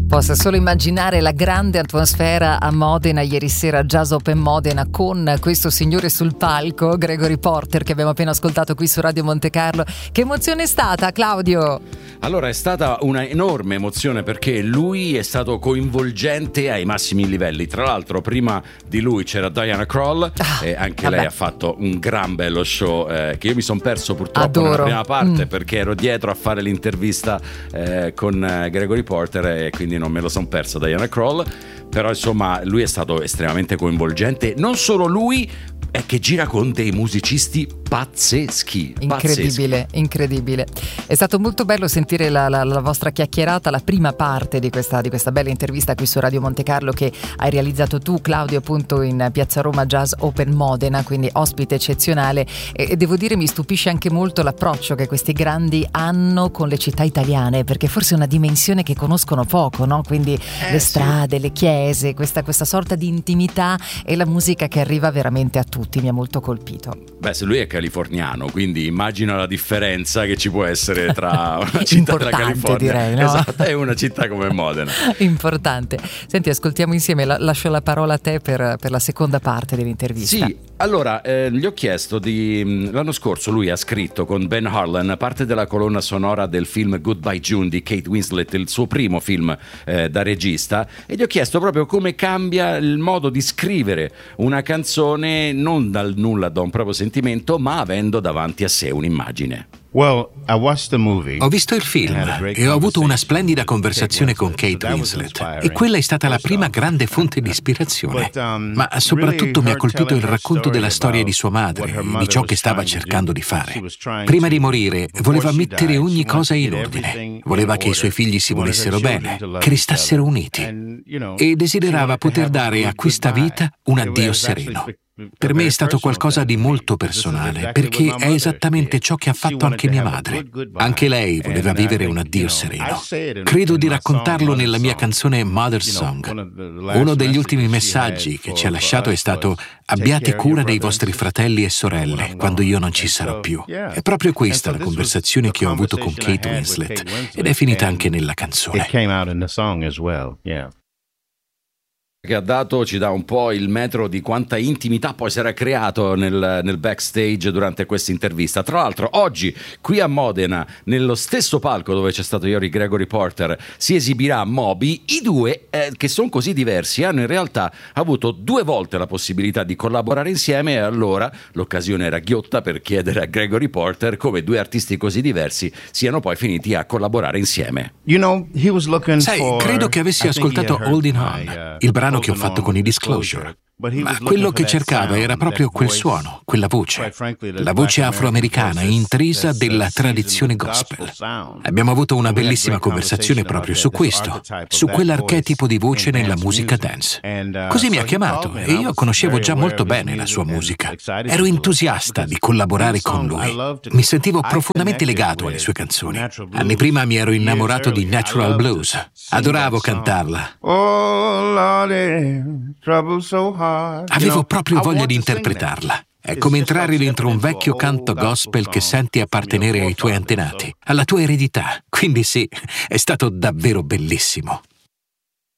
Posso solo immaginare la grande atmosfera a Modena ieri sera, Jazz Open Modena, con questo signore sul palco, Gregory Porter, che abbiamo appena ascoltato qui su Radio Monte Carlo. Che emozione è stata, Claudio? Allora, è stata una enorme emozione perché lui è stato coinvolgente ai massimi livelli. Tra l'altro, prima di lui c'era Diana Krall e anche lei ha fatto un gran bello show che io mi sono perso purtroppo nella prima parte perché ero dietro a fare l'intervista con Gregory Porter e quindi non me lo son perso Diana Krall, però insomma lui è stato estremamente coinvolgente. Non solo lui, è che gira con dei musicisti pazzeschi. Incredibile. È stato molto bello sentire la vostra chiacchierata, la prima parte di questa bella intervista qui su Radio Monte Carlo che hai realizzato tu, Claudio, appunto in Piazza Roma Jazz Open Modena, quindi ospite eccezionale, e devo dire mi stupisce anche molto l'approccio che questi grandi hanno con le città italiane, perché forse è una dimensione che conoscono poco, no? Quindi le strade, le chiese, questa sorta di intimità e la musica che arriva veramente a tutti, mi ha molto colpito. Beh, se lui è californiano, quindi immagina la differenza che ci può essere tra una città della California, direi, no? Esatto, e una città come Modena. Importante. Senti, ascoltiamo insieme, lascio la parola a te per la seconda parte dell'intervista. Sì, allora gli ho chiesto l'anno scorso lui ha scritto con Ben Harlan parte della colonna sonora del film Goodbye June di Kate Winslet, il suo primo film da regista, e gli ho chiesto proprio come cambia il modo di scrivere una canzone non dal nulla, da un proprio sentimento, ma avendo davanti a sé un'immagine. Ho visto il film e ho avuto una splendida conversazione con Kate Winslet e quella è stata la prima grande fonte di ispirazione, ma soprattutto mi ha colpito il racconto della storia di sua madre e di ciò che stava cercando di fare. Prima di morire voleva mettere ogni cosa in ordine, voleva che i suoi figli si volessero bene, che restassero uniti e desiderava poter dare a questa vita un addio sereno. Per me è stato qualcosa di molto personale, perché è esattamente ciò che ha fatto anche mia madre. Anche lei voleva vivere un addio sereno. Credo di raccontarlo nella mia canzone Mother's Song. Uno degli ultimi messaggi che ci ha lasciato è stato: abbiate cura dei vostri fratelli e sorelle quando io non ci sarò più. È proprio questa la conversazione che ho avuto con Kate Winslet ed è finita anche nella canzone. Che ha dato, ci dà un po' il metro di quanta intimità poi si era creato nel backstage durante questa intervista. Tra l'altro oggi qui a Modena, nello stesso palco dove c'è stato ieri Gregory Porter, si esibirà Moby. I due che sono così diversi hanno in realtà avuto 2 volte la possibilità di collaborare insieme, e allora l'occasione era ghiotta per chiedere a Gregory Porter come 2 artisti così diversi siano poi finiti a collaborare insieme. Sai, credo che avessi ascoltato Holding On, il brano che ho fatto con i Disclosure. Ma quello che cercava era proprio quel suono, quella voce, la voce afroamericana intrisa della tradizione gospel. Abbiamo avuto una bellissima conversazione proprio su questo, su quell'archetipo di voce nella musica dance. Così mi ha chiamato e io conoscevo già molto bene la sua musica. Ero entusiasta di collaborare con lui. Mi sentivo profondamente legato alle sue canzoni. Anni prima mi ero innamorato di Natural Blues. Adoravo cantarla. Avevo proprio voglia di interpretarla. È come entrare dentro un vecchio canto gospel che senti appartenere ai tuoi antenati, alla tua eredità. Quindi sì, è stato davvero bellissimo.